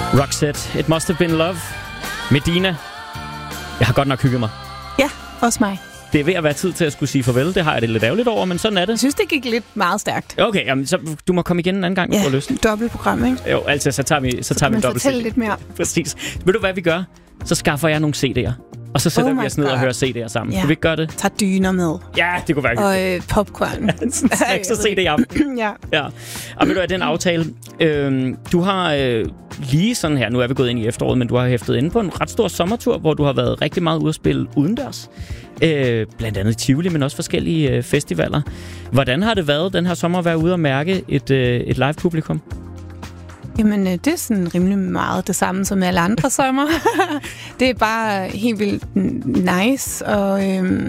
Roxette, It Must Have Been Love. Medina. Jeg har godt nok hygget mig. Ja, også mig. Det er ved at være tid til at skulle sige farvel. Det har jeg det lidt ærgerligt over, men sådan er det. Jeg synes, det gik lidt meget stærkt. Okay, jamen, så du må komme igen en anden gang, hvis du har lyst. Ja, dobbeltprogram, ikke? Jo, altså, så tager vi en dobbelt fortælle lidt mere. Præcis. Ved du, hvad vi gør? Så skaffer jeg nogle CD'er. Og så sætter vi os ned og hører CD'er sammen. Ja. Skal vi ikke gøre det? Tag dyner med. Ja, det kunne være hyggeligt. Og popcorn. Ekstra CD i aften. Ja. Og ved du, at den aftale... du har lige sådan her... Nu er vi gået ind i efteråret, men du har hæftet inde på en ret stor sommertur, hvor du har været rigtig meget ude at spille udendørs. Blandt andet Tivoli, men også forskellige festivaler. Hvordan har det været den her sommer at være ude og mærke et live-publikum? Jamen, det er sådan rimelig meget det samme som alle andre sommer. Det er bare helt vildt nice, og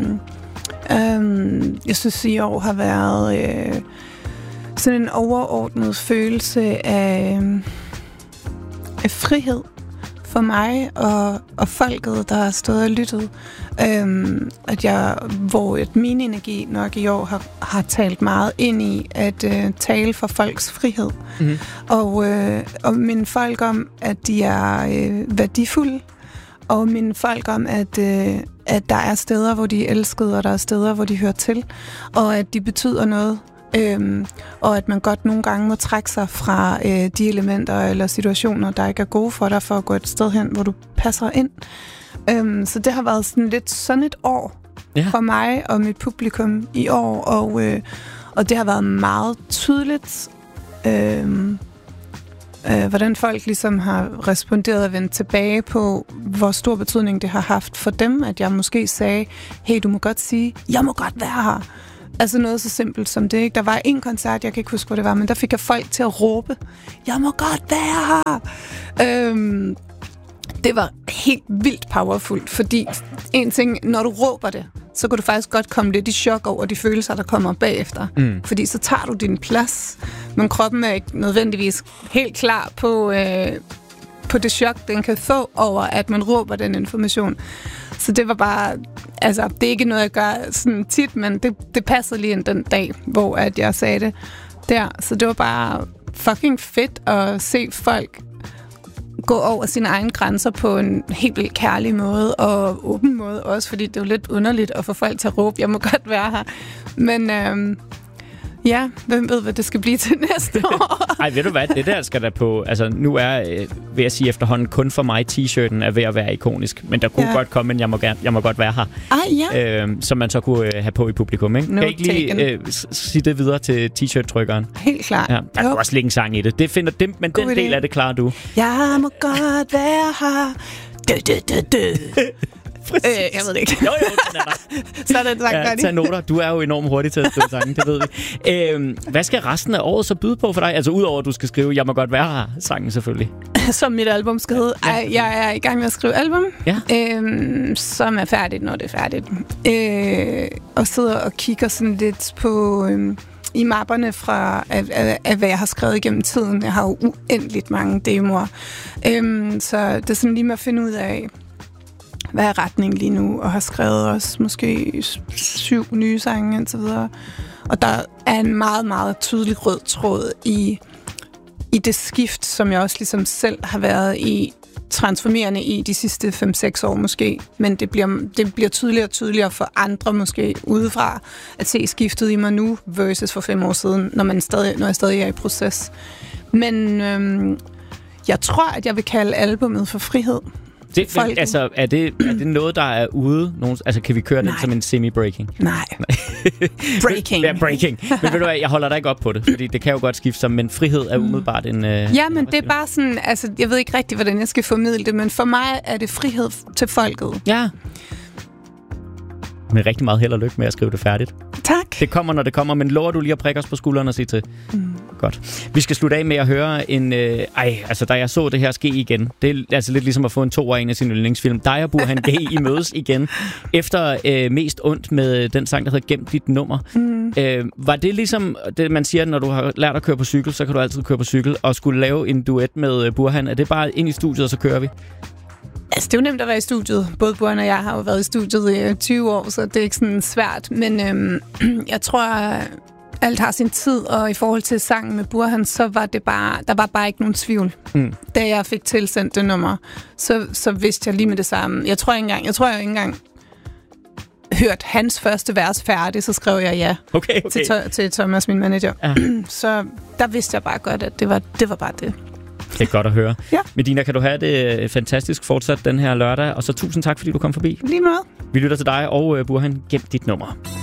jeg synes, i år har været sådan en overordnet følelse af frihed for mig og folket, der har stået og lyttet. Hvor min energi nok i år har talt meget ind i at tale for folks frihed. Mm-hmm. Og minde folk om, at de er værdifulde, og minde folk om, at der er steder, hvor de er elskede, og der er steder, hvor de hører til, og at de betyder noget. Og at man godt nogle gange må trække sig fra de elementer eller situationer, der ikke er gode for dig, for at gå et sted hen, hvor du passer ind. Så det har været sådan lidt sådan et år for mig og mit publikum i år, og det har været meget tydeligt, hvordan folk ligesom har responderet og vendt tilbage på, hvor stor betydning det har haft for dem, at jeg måske sagde, hey, du må godt sige, jeg må godt være her. Altså noget så simpelt som det, ikke? Der var en koncert, jeg kan ikke huske, hvor det var, men der fik jeg folk til at råbe, jeg må godt være her. Det var helt vildt powerfult, fordi en ting, når du råber det, så kan du faktisk godt komme lidt i chok over de følelser, der kommer bagefter. Fordi så tager du din plads, men kroppen er ikke nødvendigvis helt klar på det chok, den kan få over, at man råber den information. Så det var bare, altså det er ikke noget, jeg gør sådan tit, men det passede lige ind den dag, hvor at jeg sagde det der. Så det var bare fucking fedt at se folk gå over sine egne grænser på en helt vildt kærlig måde, og åben måde også, fordi det er jo lidt underligt at få folk til at råbe, jeg må godt være her. Men ja, hvem ved, hvad det skal blive til næste år? Ej, ved du hvad, det der skal der på, altså nu er, vil jeg sige efterhånden, kun for mig t-shirten er ved at være ikonisk, men der kunne godt komme en, jeg må godt være her, som man så kunne have på i publikum, ikke? No, kan ikke lige sige det videre til t-shirt-trykkeren? Helt klart. Ja, der kan også ligge en sang i det. Det finder dem, men god den idé. Del af det klarer du. Jeg må godt være her. Jeg ved det ikke. Jo, den er der. Så er det sagt, tag noter. Du er jo enormt hurtig til at skrive sange, det ved vi. Hvad skal resten af året så byde på for dig? Altså udover at du skal skrive, jeg må godt være her, sangen selvfølgelig. Som mit album skal hedde. Jeg er i gang med at skrive album, som er færdigt, når det er færdigt. Og sidder og kigger sådan lidt på i mapperne fra af hvad jeg har skrevet igennem tiden. Jeg har jo uendeligt mange demoer. Så det er sådan lige med at finde ud af, hvad er retningen lige nu, og har skrevet også måske 7 nye sange og så videre. Og der er en meget, meget tydelig rød tråd i det skift, som jeg også ligesom selv har været i, transformerende i de sidste 5-6 år måske. Men det bliver tydeligere og tydeligere for andre måske udefra at se skiftet i mig nu versus for 5 år siden, når jeg stadig er i proces. Men jeg tror, at jeg vil kalde albumet for frihed. Altså, er det noget, der er ude? Altså, kan vi køre den som en semi-breaking? Nej. Breaking. Ja, breaking. Men ved du hvad, jeg holder dig ikke op på det, fordi det kan jo godt skifte sig, men frihed er umiddelbart en... Ja, men det er bare sådan, altså, jeg ved ikke rigtig, hvordan jeg skal formidle det, men for mig er det frihed til folket. Ja. Med rigtig meget held og lykke med at skrive det færdigt. Tak. Det kommer, når det kommer, men lover du lige at prikke os på skulderen og sige til? Godt. Vi skal slutte af med at høre en... da jeg så det her ske igen, det er altså lidt ligesom at få en 2'er af en af sine yndlingsfilm. Dig og Burhan G. I mødes igen, efter Mest ondt med den sang, der hedder Gem dit nummer. Var det ligesom det, man siger, når du har lært at køre på cykel, så kan du altid køre på cykel, og skulle lave en duet med Burhan? Er det bare ind i studiet, og så kører vi? Altså, det er jo nemt at være i studiet. Både Burhan og jeg har jo været i studiet i 20 år, så det er ikke sådan svært. Men jeg tror, alt har sin tid, og i forhold til sangen med Burhan, så var der var bare ikke nogen tvivl. Da jeg fik tilsendt det nummer, så vidste jeg lige med det samme. Jeg tror ikke engang hørt hans første vers færdig, så skrev jeg ja til Thomas, min manager. Ja. Så der vidste jeg bare godt, at det var bare det. Det er godt at høre. Ja. Medina, kan du have det fantastisk fortsat den her lørdag, og så tusind tak, fordi du kom forbi. Lige meget. Vi lytter til dig og Burhan. Gem dit nummer.